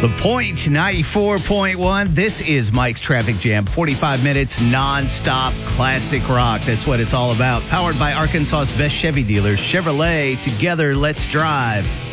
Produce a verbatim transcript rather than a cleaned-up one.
The Point ninety-four point one. This is Mike's Traffic Jam. forty-five minutes non-stop classic rock. That's what it's all about. Powered by Arkansas's best Chevy dealers, Chevrolet. Together, let's drive.